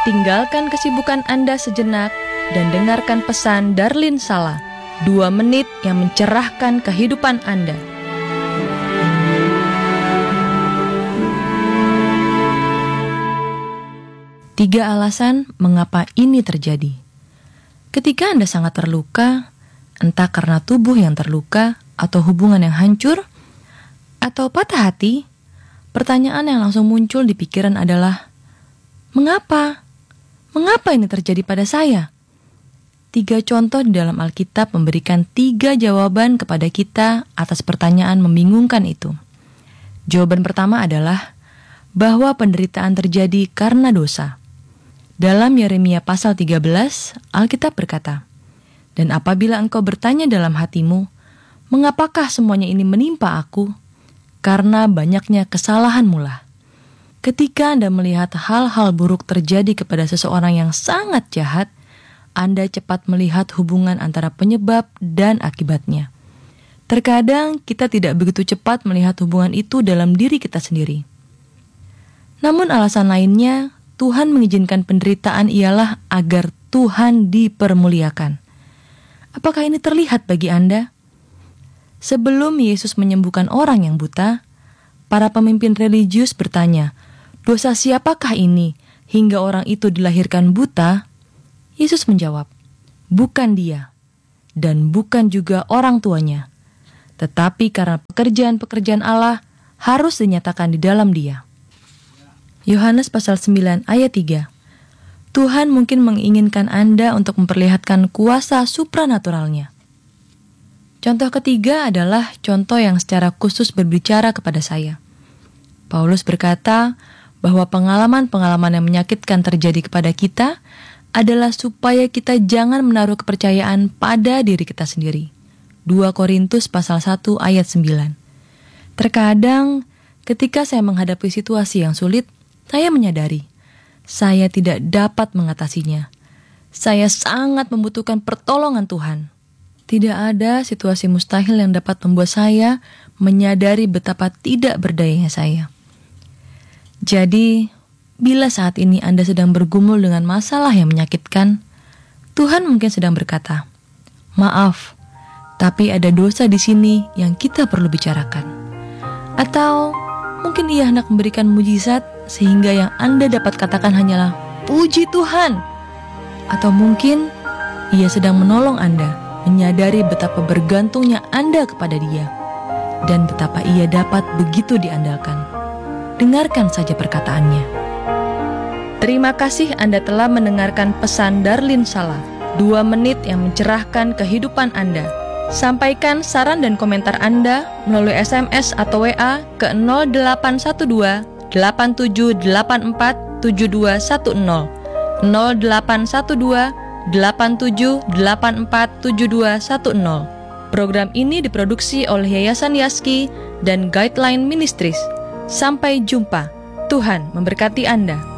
tinggalkan kesibukan Anda sejenak dan dengarkan pesan Darlin Sala, 2 menit yang mencerahkan kehidupan Anda. Tiga alasan mengapa ini terjadi. Ketika Anda sangat terluka, entah karena tubuh yang terluka atau hubungan yang hancur, atau patah hati, pertanyaan yang langsung muncul di pikiran adalah, mengapa? Mengapa ini terjadi pada saya? 3 contoh di dalam Alkitab memberikan 3 jawaban kepada kita atas pertanyaan membingungkan itu. Jawaban pertama adalah bahwa penderitaan terjadi karena dosa. Dalam Yeremia pasal 13, Alkitab berkata, "Dan apabila engkau bertanya dalam hatimu, mengapakah semuanya ini menimpa aku? Karena banyaknya kesalahanmu lah." Ketika Anda melihat hal-hal buruk terjadi kepada seseorang yang sangat jahat, Anda cepat melihat hubungan antara penyebab dan akibatnya. Terkadang kita tidak begitu cepat melihat hubungan itu dalam diri kita sendiri. Namun alasan lainnya, Tuhan mengizinkan penderitaan ialah agar Tuhan dipermuliakan. Apakah ini terlihat bagi Anda? Sebelum Yesus menyembuhkan orang yang buta, para pemimpin religius bertanya, "Dosa siapakah ini hingga orang itu dilahirkan buta?" Yesus menjawab, "Bukan dia, dan bukan juga orang tuanya, tetapi karena pekerjaan-pekerjaan Allah harus dinyatakan di dalam dia." Yohanes pasal 9 ayat 3. Tuhan mungkin menginginkan Anda untuk memperlihatkan kuasa supranaturalnya. Contoh ketiga adalah contoh yang secara khusus berbicara kepada saya. Paulus berkata bahwa pengalaman-pengalaman yang menyakitkan terjadi kepada kita adalah supaya kita jangan menaruh kepercayaan pada diri kita sendiri. 2 Korintus pasal 1 ayat 9. Terkadang ketika saya menghadapi situasi yang sulit, saya menyadari saya tidak dapat mengatasinya. Saya sangat membutuhkan pertolongan Tuhan. Tidak ada situasi mustahil yang dapat membuat saya menyadari betapa tidak berdayanya saya. Jadi, bila saat ini Anda sedang bergumul dengan masalah yang menyakitkan, Tuhan mungkin sedang berkata, "Maaf, tapi ada dosa di sini yang kita perlu bicarakan." Atau mungkin Ia hendak memberikan mujizat sehingga yang Anda dapat katakan hanyalah, "Puji Tuhan." Atau mungkin Ia sedang menolong Anda menyadari betapa bergantungnya Anda kepada Dia dan betapa Ia dapat begitu diandalkan. Dengarkan saja perkataannya. Terima kasih Anda telah mendengarkan pesan Darlin Sala, 2 menit yang mencerahkan kehidupan Anda. Sampaikan saran dan komentar Anda melalui SMS atau WA ke 0812 8784 7210 0812 8784 7210. Program ini diproduksi oleh Yayasan Yaski dan Guideline Ministries. Sampai jumpa. Tuhan memberkati Anda.